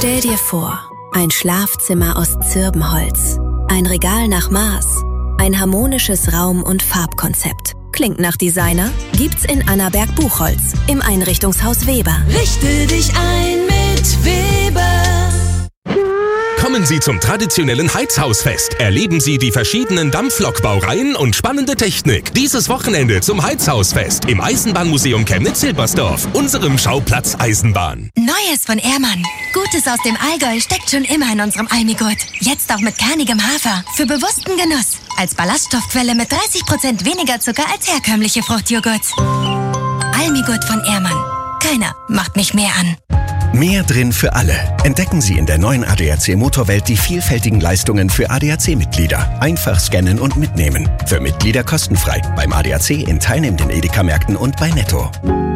Stell dir vor, ein Schlafzimmer aus Zirbenholz, ein Regal nach Maß, ein harmonisches Raum- und Farbkonzept. Klingt nach Designer? Gibt's in Annaberg Buchholz im Einrichtungshaus Weber. Richte dich ein mit Weber. Kommen Sie zum traditionellen Heizhausfest. Erleben Sie die verschiedenen Dampflokbaureihen und spannende Technik. Dieses Wochenende zum Heizhausfest im Eisenbahnmuseum Chemnitz-Silbersdorf, unserem Schauplatz Eisenbahn. Neues von Ehrmann. Gutes aus dem Allgäu steckt schon immer in unserem Almigurt. Jetzt auch mit kernigem Hafer. Für bewussten Genuss. Als Ballaststoffquelle mit 30% weniger Zucker als herkömmliche Fruchtjoghurt. Almigurt von Ehrmann. Keiner macht mich mehr an. Mehr drin für alle. Entdecken Sie in der neuen ADAC Motorwelt die vielfältigen Leistungen für ADAC-Mitglieder. Einfach scannen und mitnehmen. Für Mitglieder kostenfrei. Beim ADAC in teilnehmenden Edeka-Märkten und bei Netto.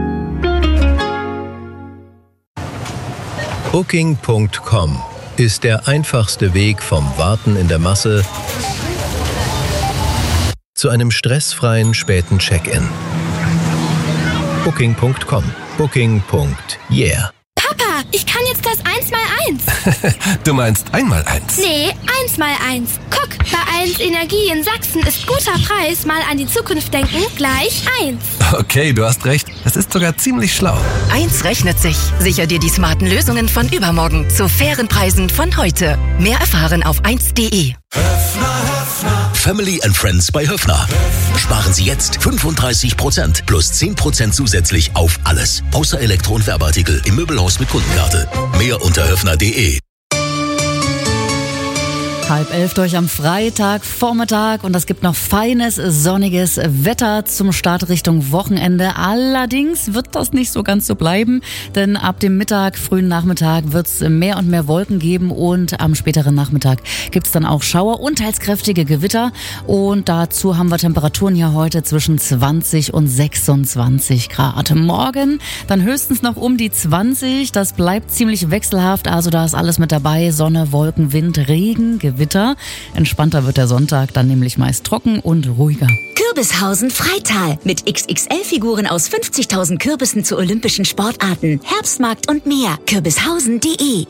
Booking.com ist der einfachste Weg vom Warten in der Masse zu einem stressfreien späten Check-in. Booking.com. Booking.yeah. Papa, ich kann jetzt das 1x1. Du meinst 1x1? Nee, 1x1. Guck, bei 1 Energie in Sachsen ist guter Preis, mal an die Zukunft denken, gleich 1. Okay, du hast recht. Das ist sogar ziemlich schlau. 1 rechnet sich. Sicher dir die smarten Lösungen von übermorgen zu fairen Preisen von heute. Mehr erfahren auf 1.de. Family and Friends bei Höffner. Sparen Sie jetzt 35% plus 10% zusätzlich auf alles. Außer Elektro- und Werbeartikel im Möbelhaus mit Kundenkarte. Mehr unter höffner.de. 10:30 durch am Freitagvormittag und es gibt noch feines, sonniges Wetter zum Start Richtung Wochenende. Allerdings wird das nicht so ganz so bleiben, denn ab dem Mittag, frühen Nachmittag wird es mehr und mehr Wolken geben und am späteren Nachmittag gibt es dann auch Schauer und teils kräftige Gewitter und dazu haben wir Temperaturen hier heute zwischen 20 und 26 Grad. Morgen dann höchstens noch um die 20, das bleibt ziemlich wechselhaft, also da ist alles mit dabei, Sonne, Wolken, Wind, Regen, Gewitter. Entspannter wird der Sonntag, dann nämlich meist trocken und ruhiger. Kürbishausen Freital mit XXL-Figuren aus 50.000 Kürbissen zu olympischen Sportarten, Herbstmarkt und mehr. Kürbishausen.de.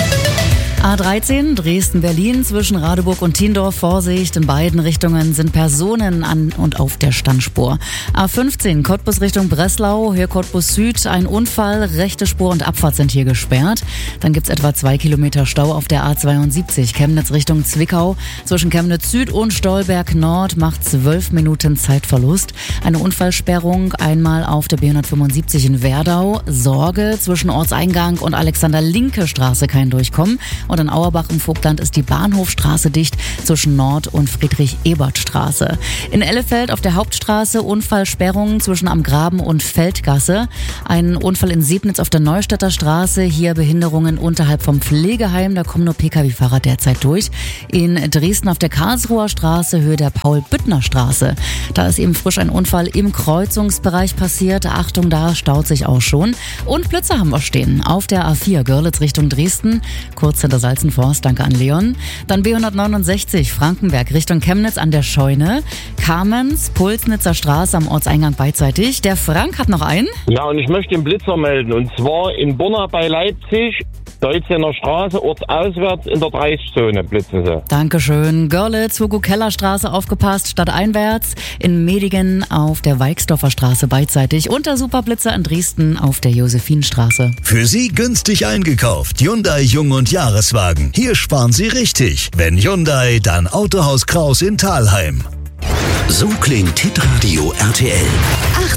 A13 Dresden-Berlin zwischen Radeburg und Tiendorf. Vorsicht, in beiden Richtungen sind Personen an und auf der Standspur. A15 Cottbus Richtung Breslau, hier Cottbus Süd. Ein Unfall, rechte Spur und Abfahrt sind hier gesperrt. Dann gibt's etwa 2 Kilometer Stau auf der A72 Chemnitz Richtung Zwickau. Zwischen Chemnitz Süd und Stolberg Nord macht 12 Minuten Zeitverlust. Eine Unfallsperrung einmal auf der B175 in Werdau. Sorge, zwischen Ortseingang und Alexander-Linke-Straße kein Durchkommen. Und in Auerbach im Vogtland ist die Bahnhofstraße dicht zwischen Nord- und Friedrich-Ebert-Straße. In Ellefeld auf der Hauptstraße Unfallsperrungen zwischen Am Graben und Feldgasse. Ein Unfall in Sebnitz auf der Neustädter Straße. Hier Behinderungen unterhalb vom Pflegeheim. Da kommen nur Pkw-Fahrer derzeit durch. In Dresden auf der Karlsruher Straße, Höhe der Paul-Büttner-Straße. Da ist eben frisch ein Unfall im Kreuzungsbereich passiert. Achtung, da staut sich auch schon. Und Blitzer haben wir stehen. Auf der A4 Görlitz Richtung Dresden. Kurz hinter Salzenforst, danke an Leon. Dann B169 Frankenberg Richtung Chemnitz an der Scheune. Kamenz, Pulsnitzer Straße am Ortseingang beidseitig. Der Frank hat noch einen. Ja, und ich möchte den Blitzer melden. Und zwar in Bonner bei Leipzig, 13er Straße, ortsauswärts in der 30-Zone blitzen sie. Dankeschön. Görlitz, Hugo-Keller-Straße aufgepasst, stadteinwärts. In Medigen auf der Weixdorfer Straße beidseitig. Und der Superblitzer in Dresden auf der Josephinstraße. Für Sie günstig eingekauft. Hyundai Jung- und Jahreswagen. Hier sparen Sie richtig. Wenn Hyundai, dann Autohaus Kraus in Thalheim. So klingt Hitradio RTL.